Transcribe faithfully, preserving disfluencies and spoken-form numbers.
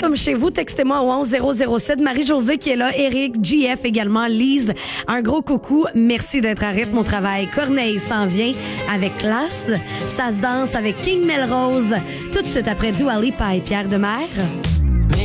comme chez vous. Textez-moi au onze zéro zéro sept. Marie-Josée qui est là, Eric, J F également, Lise. Un gros coucou. Merci d'être à rythme au travail. Corneille s'en vient avec classe. Ça se danse avec King Melrose. Tout de suite après Dua Lipa et Pierre Demers.